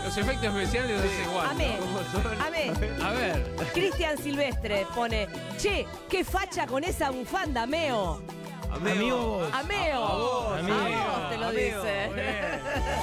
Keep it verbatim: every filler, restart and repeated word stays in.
Los efectos especiales de hace igual. Amé. ¿no? ¿Cómo son? Amé. A ver. Cristian Silvestre pone, che, qué facha con esa bufanda, Meo. Amigo. Ameo. A vos, A amigo. vos te lo Ameo, dice. bueno.